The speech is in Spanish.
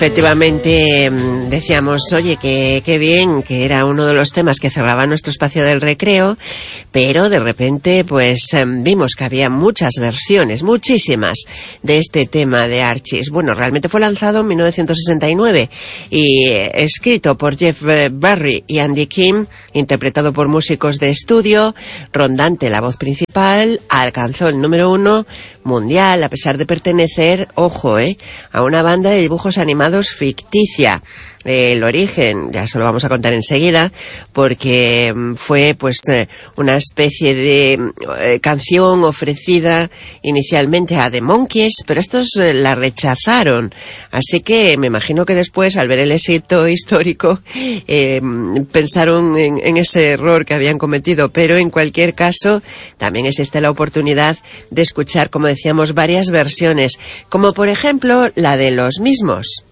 Efectivamente, decíamos, oye, qué bien, que era uno de los temas que cerraba nuestro espacio del recreo, pero de repente, pues, vimos que había muchas versiones, muchísimas, de este tema de Archies. Bueno, realmente fue lanzado en 1969 y escrito por Jeff Barry y Andy Kim, interpretado por músicos de estudio. Ron Dante, la voz principal, alcanzó el número 1 mundial, a pesar de pertenecer, ojo, a una banda de dibujos animados ficticia. El origen ya se lo vamos a contar enseguida, porque fue pues una especie de canción ofrecida inicialmente a The Monkees, pero estos la rechazaron, así que me imagino que después, al ver el éxito histórico, pensaron en ese error que habían cometido. Pero en cualquier caso también existe la oportunidad de escuchar, como decíamos, varias versiones, como por ejemplo la de los mismos.